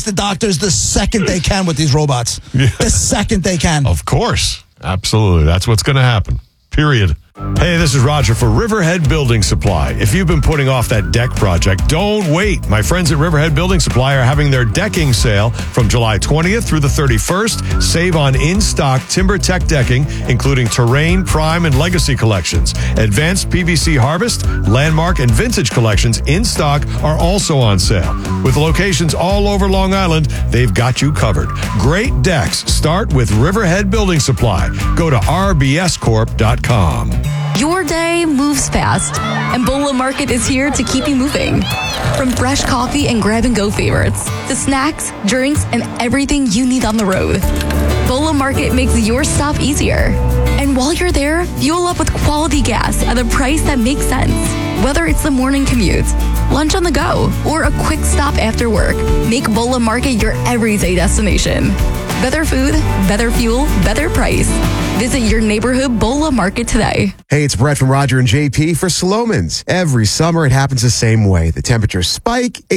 the doctors the second they can with these robots. Yeah. The second they can. Of course. Absolutely. That's what's going to happen. Period. Hey, this is Roger for Riverhead Building Supply. If you've been putting off that deck project, don't wait. My friends at Riverhead Building Supply are having their decking sale from July 20th through the 31st. Save on in-stock TimberTech decking, including Terrain, Prime, and Legacy collections. Advanced PVC Harvest, Landmark, and Vintage collections in stock are also on sale. With locations all over Long Island, they've got you covered. Great decks start with Riverhead Building Supply. Go to rbscorp.com. Your day moves fast, and Bola Market is here to keep you moving. From fresh coffee and grab-and-go favorites to snacks, drinks, and everything you need on the road, Bola Market makes your stop easier. And while you're there, fuel up with quality gas at a price that makes sense. Whether it's the morning commute, lunch on the go, or a quick stop after work, make Bola Market your everyday destination. Better food, better fuel, better price. Visit your neighborhood Bola Market today. Hey, it's Brett from Roger and JP for Slomin's. Every summer, it happens the same way. The temperatures spike.